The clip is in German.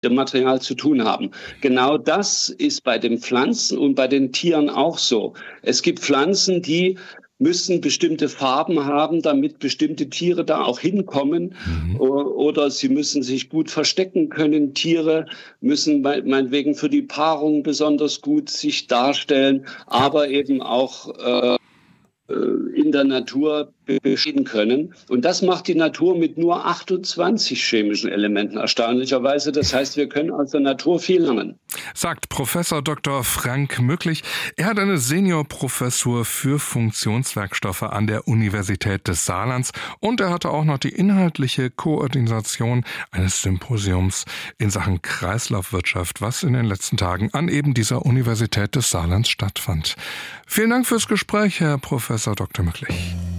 Material zu tun haben. Genau das ist bei den Pflanzen und bei den Tieren auch so. Es gibt Pflanzen, die müssen bestimmte Farben haben, damit bestimmte Tiere da auch hinkommen. Oder sie müssen sich gut verstecken können. Tiere müssen meinetwegen für die Paarung besonders gut sich darstellen, aber eben auch in der Natur bestehen können. Und das macht die Natur mit nur 28 chemischen Elementen erstaunlicherweise. Das heißt, wir können aus der Natur viel lernen. Sagt Professor Dr. Frank Mücklich. Er hat eine Seniorprofessur für Funktionswerkstoffe an der Universität des Saarlands und er hatte auch noch die inhaltliche Koordination eines Symposiums in Sachen Kreislaufwirtschaft, was in den letzten Tagen an eben dieser Universität des Saarlands stattfand. Vielen Dank fürs Gespräch, Herr Professor Dr. Mücklich.